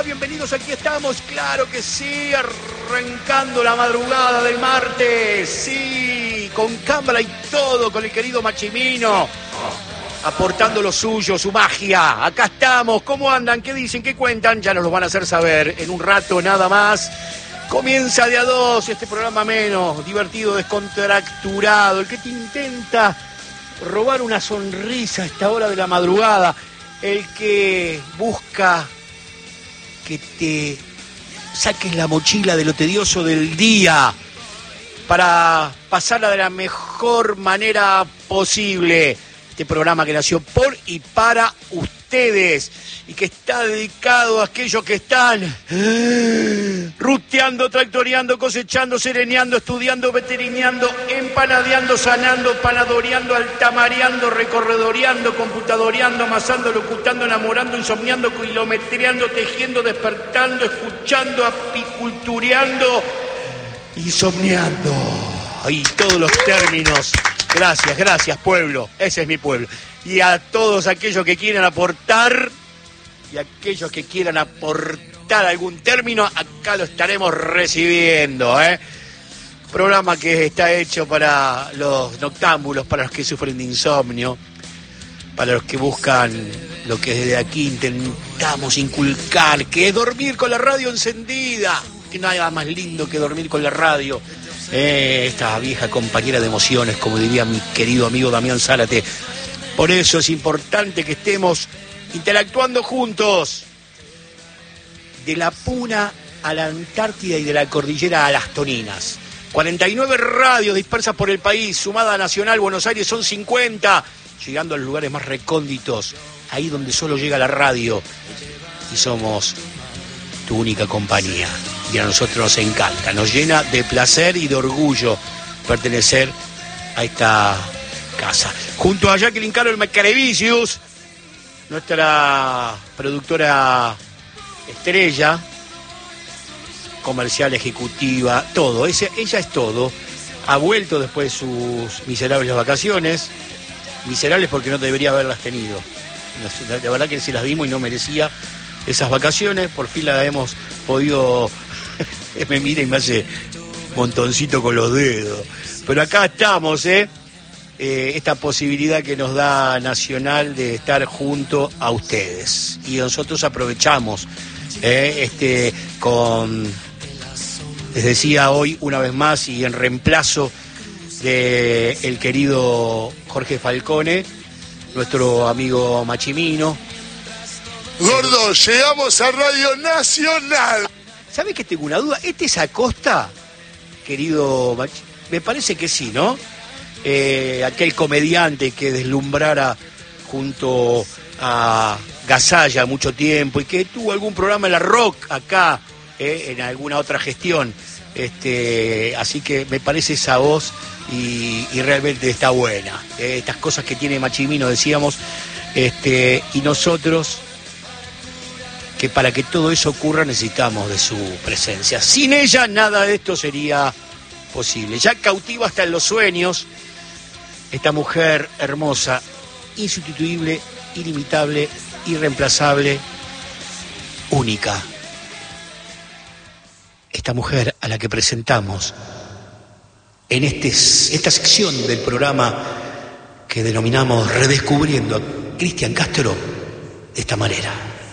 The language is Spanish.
bienvenidos, aquí estamos, claro que sí, arrancando la madrugada del martes, sí, con cámara y todo, con el querido Machimino, aportando lo suyo, su magia. Acá estamos, ¿cómo andan? ¿Qué dicen? ¿Qué cuentan? Ya nos lo van a hacer saber en un rato nada más. Comienza de a dos este programa menos, divertido, descontracturado, el que te intenta robar una sonrisa a esta hora de la madrugada, el que busca que te saques la mochila de lo tedioso del día para pasarla de la mejor manera posible. Este programa que nació por y para ustedes y que está dedicado a aquellos que están ruteando, tractoreando, cosechando, sereneando, estudiando, veterineando, empanadeando, sanando, panadoreando, altamareando, recorredoreando, computadoreando, amasando, locutando, enamorando, insomniando, kilometreando, tejiendo, despertando, escuchando, apicultureando, insomniando. Ahí todos los términos. Gracias, pueblo. Ese es mi pueblo. Y a todos aquellos que quieran aportar, y aquellos que quieran aportar algún término, acá lo estaremos recibiendo, Programa que está hecho para los noctámbulos, para los que sufren de insomnio, para los que buscan lo que desde aquí intentamos inculcar, que es dormir con la radio encendida. Que no hay nada más lindo que dormir con la radio. Esta vieja compañera de emociones, como diría mi querido amigo Damián Zárate. Por eso es importante que estemos interactuando juntos. De la Puna a la Antártida y de la cordillera a las Toninas. 49 radios dispersas por el país, sumada nacional, Buenos Aires son 50, llegando a los lugares más recónditos, ahí donde solo llega la radio. Y somos tu única compañía. Y a nosotros nos encanta, nos llena de placer y de orgullo pertenecer a esta casa. Junto a Jacqueline Carol Macarevicius, nuestra productora estrella, comercial, ejecutiva, todo. Ella es todo. Ha vuelto después de sus miserables vacaciones. Miserables porque no debería haberlas tenido. La verdad que se las dimos y no merecía esas vacaciones. Por fin las hemos podido... Me mira y me hace montoncito con los dedos. Pero acá estamos, esta posibilidad que nos da Nacional de estar junto a ustedes. Y nosotros aprovechamos, les decía hoy una vez más y en reemplazo de el querido Jorge Falcone, nuestro amigo Machimino. Gordo, llegamos a Radio Nacional. ¿Sabes que tengo una duda? ¿Este es Acosta, querido Machimino? Me parece que sí, ¿no? Aquel comediante que deslumbrara junto a Gasalla mucho tiempo y que tuvo algún programa en la Rock acá, en alguna otra gestión. Así que me parece esa voz y realmente está buena. Estas cosas que tiene Machimino, decíamos, y nosotros, que para que todo eso ocurra necesitamos de su presencia. Sin ella nada de esto sería posible. Ya cautiva hasta en los sueños, esta mujer hermosa, insustituible, inimitable, irreemplazable, única. Esta mujer a la que presentamos en esta sección del programa que denominamos Redescubriendo a Cristian Castro de esta manera.